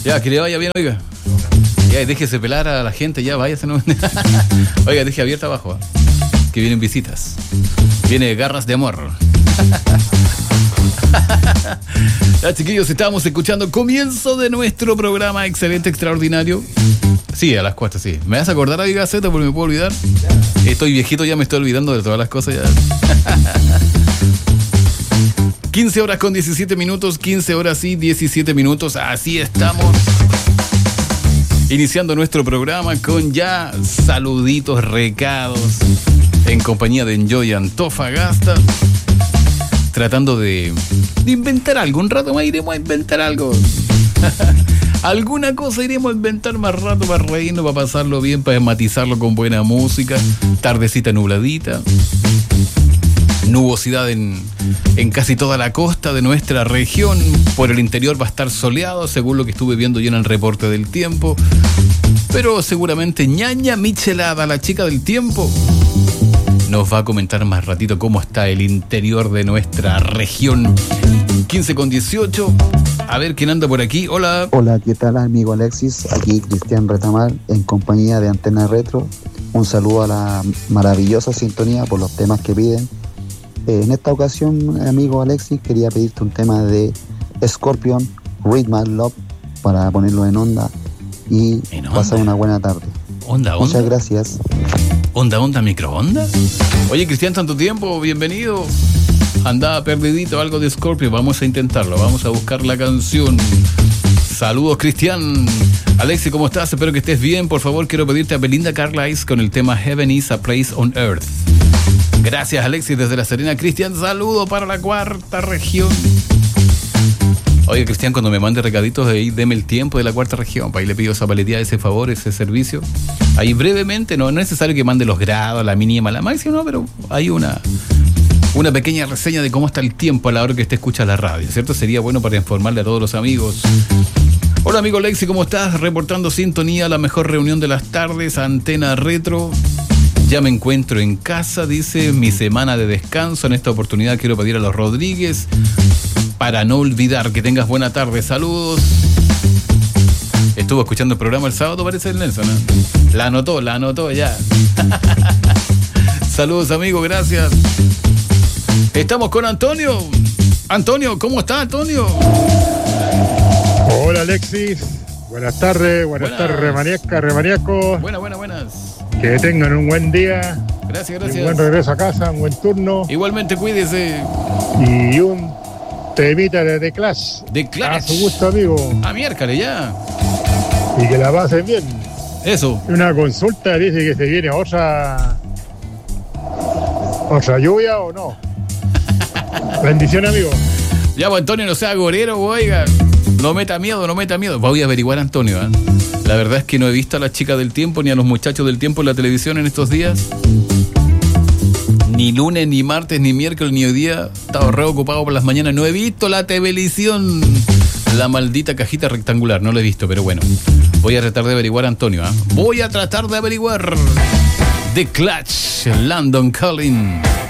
Ya, que le vaya bien, oiga. Ya, déjese pelar a la gente, ya, váyase. No. Oiga, deje abierta abajo, que vienen visitas. Viene Garras de Amor. Ya, chiquillos, estamos escuchando comienzo de nuestro programa excelente, extraordinario. Sí, a las 4, sí. ¿Me vas a acordar a Gaceta porque me puedo olvidar? Estoy viejito, ya me estoy olvidando de todas las cosas ya. 15 horas con 17 minutos, 15 horas y 17 minutos, así estamos. Iniciando nuestro programa con ya saluditos, recados, en compañía de Enjoy Antofagasta. Tratando de inventar algo, un rato más iremos a inventar algo. Alguna cosa iremos a inventar más rato para reírnos, para pasarlo bien, para matizarlo con buena música. Tardecita nubladita. Nubosidad en casi toda la costa de nuestra región. Por el interior va a estar soleado, según lo que estuve viendo yo en el reporte del tiempo. Pero seguramente ñaña Michelada, la chica del tiempo, nos va a comentar más ratito cómo está el interior de nuestra región. 15 con 18. A ver quién anda por aquí. Hola. Hola, ¿qué tal, amigo Alexis? Aquí Cristian Retamar en compañía de Antena Retro. Un saludo a la maravillosa sintonía por los temas que piden. En esta ocasión, amigo Alexis, quería pedirte un tema de Scorpion, Rhythm and Love, para ponerlo en onda y pasar una buena tarde. Onda. Muchas gracias. Onda, microondas. Oye, Cristian, tanto tiempo, bienvenido. Andaba perdidito algo de Scorpio, vamos a intentarlo, vamos a buscar la canción. Saludos, Cristian. Alexi, ¿cómo estás? Espero que estés bien. Por favor, quiero pedirte a Belinda Carlisle con el tema Heaven is a Place on Earth. Gracias, Alexis, desde La Serena. Cristian, saludo para la cuarta región. Oye, Cristian, cuando me mande recaditos de ahí, deme el tiempo de la cuarta región. Para ahí le pido esa paletía, ese favor, ese servicio. Ahí brevemente, no es necesario que mande los grados, la mínima, la máxima, no, pero hay una pequeña reseña de cómo está el tiempo a la hora que usted escucha la radio, ¿cierto? Sería bueno para informarle a todos los amigos. Hola, amigo Lexi, ¿cómo estás? Reportando sintonía, la mejor reunión de las tardes, Antena Retro. Ya me encuentro en casa, dice, mi semana de descanso. En esta oportunidad quiero pedir a los Rodríguez, para no olvidar, que tengas buena tarde. Saludos. Estuvo escuchando el programa el sábado, parece el Nelson, ¿eh? La anotó ya. Saludos, amigo, gracias. Estamos con Antonio. Antonio, ¿cómo está, Antonio? Hola, Alexis. Buenas tardes, remaniacos. Buenas. Que tengan un buen día. Gracias. Un buen regreso a casa, un buen turno. Igualmente, cuídese. Y un temita de The Clash. The Clash. A su gusto, amigo. Miércoles ya. Y que la pasen bien. Eso. Una consulta, dice que se viene otra lluvia o no. Bendición, amigo. Ya, pues, Antonio, no sea gorero, oiga. No meta miedo. Voy a averiguar, Antonio, ¿eh? La verdad es que no he visto a la chica del tiempo ni a los muchachos del tiempo en la televisión en estos días. Ni lunes, ni martes, ni miércoles, ni hoy día. He estado reocupado por las mañanas. No he visto la televisión. La maldita cajita rectangular. No la he visto, pero bueno. Voy a tratar de averiguar, Antonio, ¿eh? Voy a tratar de averiguar. The Clash, London Calling.